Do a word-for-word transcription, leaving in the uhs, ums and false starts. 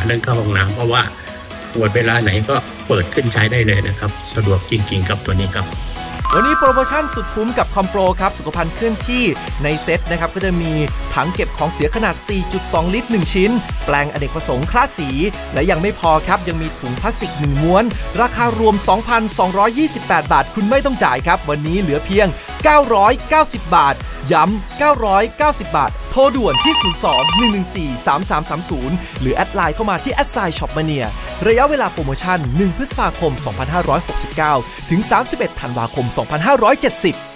เรื่องเข้าห้องน้ำเพราะว่าปวดเวลาไหนก็เปิดขึ้นใช้ได้เลยนะครับสะดวกจริงๆกับตัวนี้ครับวันนี้โปรโมชั่นสุดคุ้มกับคอมโปรครับสุขภัณฑ์เคลื่อนที่ในเซ็ตนะครับก็จะมีถังเก็บของเสียขนาด สี่จุดสอง ลิตร หนึ่ง ชิ้นแปลงอเนกประสงค์คลาสสีและยังไม่พอครับยังมีถุงพลาสติกหนึ่งม้วนราคารวม สองพันสองร้อยยี่สิบแปด บาทคุณไม่ต้องจ่ายครับวันนี้เหลือเพียงเก้าร้อยเก้าสิบ บาทย้ำเก้าร้อยเก้าสิบบาทโทรด่วนที่ศูนย์ สอง หนึ่ง หนึ่ง สี่ สาม สาม สาม ศูนย์หรือแอดไลน์เข้ามาที่แอดไซน์ ช็อปมาเนียระยะเวลาโปรโมชั่นหนึ่งพฤษภาคมสองพันห้าร้อยหกสิบเก้าถึงสามสิบเอ็ดธันวาคมสองพันห้าร้อยเจ็ดสิบ